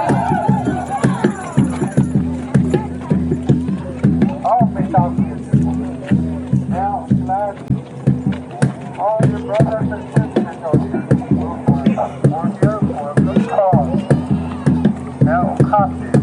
All now, all your brothers and sisters on your good cause. Now, copy.